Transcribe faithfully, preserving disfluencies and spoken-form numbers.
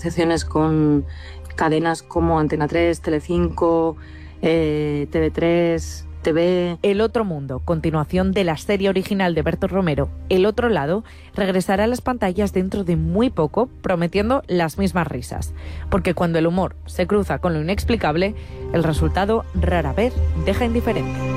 asociaciones con cadenas como Antena tres, Telecinco, eh, T V tres, T V. El otro mundo, continuación de la serie original de Berto Romero, El otro lado, regresará a las pantallas dentro de muy poco, prometiendo las mismas risas. Porque cuando el humor se cruza con lo inexplicable, el resultado rara vez deja indiferente.